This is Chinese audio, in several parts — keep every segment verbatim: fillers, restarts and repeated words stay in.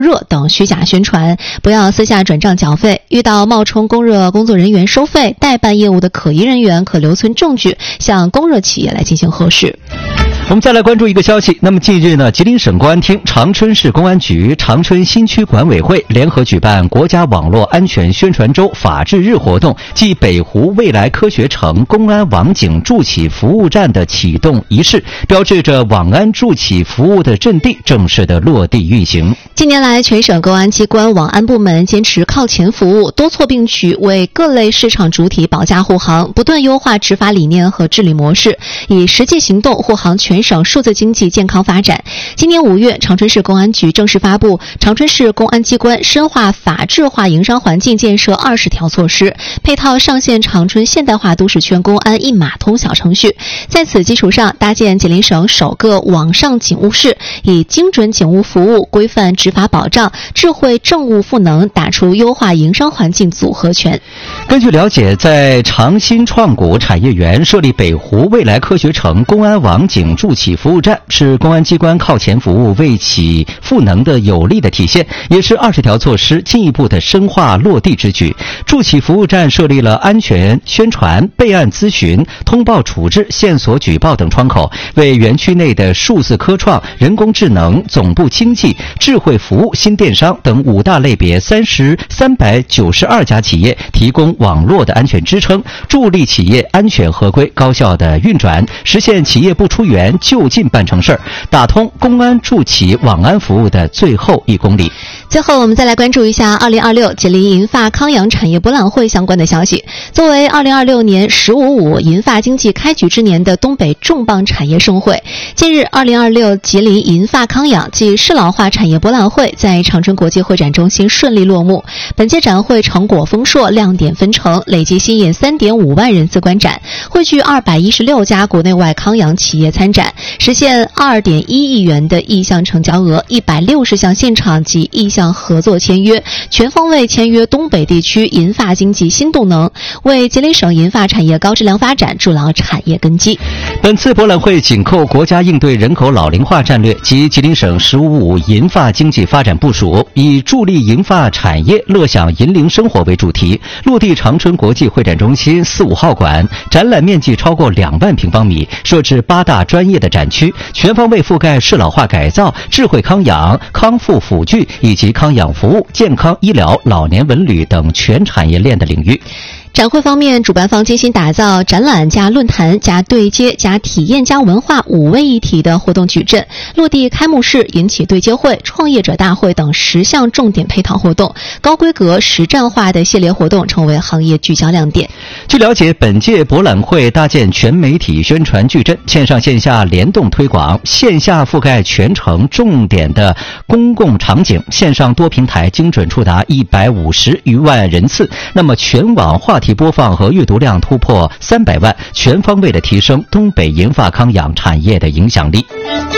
热等虚假宣传，不要私下转账缴费。遇到冒充供热工作人员收费、代办业务的可疑人员，可留存证据向供热企业来进行核实。 我们再来关注一个消息，那么近日呢，吉林省公安厅、长春市公安局、长春新区管委会联合举办国家网络安全宣传周法治日活动暨北湖未来科学城公安网警助企服务站的启动仪式，标志着网安助企服务的阵地正式的落地运行。 近年来，全省公安机关网安部门坚持靠前服务，多措并举，为各类市场主体保驾护航，不断优化执法理念和治理模式，以实际行动护航全省数字经济健康发展。今年五月，长春市公安局正式发布《长春市公安机关深化法治化营商环境建设二十条措施》，配套上线长春现代化都市圈公安一码通小程序。在此基础上，搭建吉林省首个网上警务室，以精准警务服务、规范执法保障、智慧政务赋能，打出优化营商环境组合拳。 根据了解，在长新创谷产业园设立北湖未来科学城公安网警助企服务站，是公安机关靠前服务、为企赋能的有力的体现，也是二十条措施进一步的深化落地之举。助企服务站设立了安全宣传、备案咨询、通报处置、线索举报等窗口，为园区内的数字科创、人工智能、总部经济、智慧服务、新电商等五大类别三十三百九十二家企业提供网络的安全支撑，助力企业安全合规高效的运转，实现企业不出园就近办成事儿，打通公安助企网安服务的最后一公里。 最后，我们再来关注一下二零二六吉林银发康养产业博览会相关的消息。作为二零二六年“十五五”银发经济开局之年的东北重磅产业盛会，近日二零二六吉林银发康养暨适老化产业博览会在长春国际会展中心顺利落幕。本届展会成果丰硕，亮点纷呈，累计吸引 三点五万人次观展，汇聚二百一十六家国内外康养企业参展，实现 二点一亿元的意向成交额，一百六十项现场及意向合作签约，全方位签约东北地区银发经济新动能，为吉林省银发产业高质量发展筑牢产业根基。 本次博览会紧扣国家应对人口老龄化战略及吉林省“十五五”银发经济发展部署，以助力银发产业乐享银龄生活为主题，落地长春国际会展中心四五号馆，展览面积超过两万平方米，设置八大专业的展区，全方位覆盖适老化改造、智慧康养、康复辅具以及康养服务、健康医疗、老年文旅等全产业链的领域。 展会方面，主办方精心打造展览加论坛加对接加体验加文化五位一体的活动矩阵，落地开幕式、引起对接会、创业者大会等十项重点配套活动，高规格实战化的系列活动成为行业聚焦亮点。 据了解，本届博览会搭建全媒体宣传矩阵，线上线下联动推广，线下覆盖全城重点的公共场景，线上多平台精准触达一百五十余万人次，那么全网话题播放和阅读量突破三百万，全方位的提升东北银发康养产业的影响力。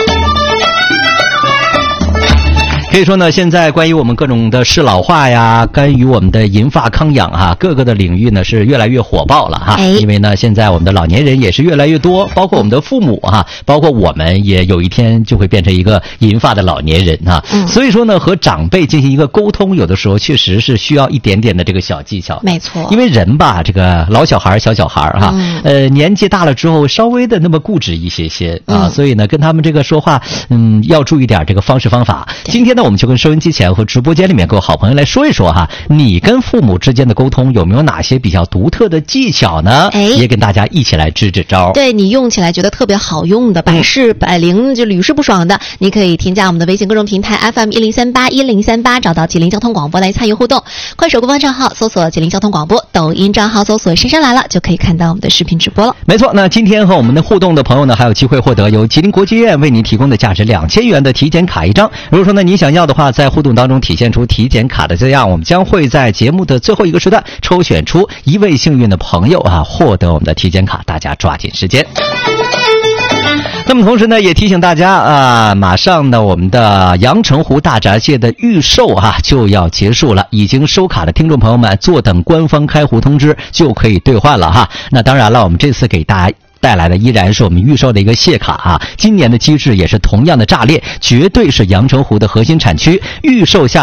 可以说呢，现在关于我们各种的适老化呀，关于我们的银发康养哈，各个的领域呢是越来越火爆了哈。因为呢，现在我们的老年人也是越来越多，包括我们的父母哈，包括我们也有一天就会变成一个银发的老年人哈。嗯、所以说呢，和长辈进行一个沟通，有的时候确实是需要一点点的这个小技巧。 没错， 因为人吧，这个老小孩、小小孩哈，嗯、呃，年纪大了之后稍微的那么固执一些些啊，嗯、所以呢，跟他们这个说话，嗯，要注意点这个方式方法。今天呢，我们就跟收音机前和直播间里面各位好朋友来说一说哈，你跟父母之间的沟通有没有哪些比较独特的技巧呢？哎，也跟大家一起来支支招。 对，你用起来觉得特别好用的，百试百灵，就屡试不爽的，你可以添加我们的微信公众平台 F M 一零三八一零三八，找到吉林交通广播来参与互动。快手官方账号搜索吉林交通广播，抖音账号搜索姗姗来了，就可以看到我们的视频直播了。 没错，那今天和我们的互动的朋友呢，还有机会获得由吉林国际院为您提供的价值两千元的体检卡一张。如果说呢你想要的话，在互动当中体现出体检卡的这样，我们将会在节目的最后一个时段抽选出一位幸运的朋友啊，获得我们的体检卡，大家抓紧时间。那么同时呢，也提醒大家啊，马上呢，我们的阳澄湖大闸蟹的预售啊就要结束了，已经收卡的听众朋友们，坐等官方开户通知就可以兑换了哈。那当然了，我们这次给大家带来的依然是我们预售的一个谢卡啊。今年的机制也是同样的炸裂，绝对是阳澄湖的核心产区，预售下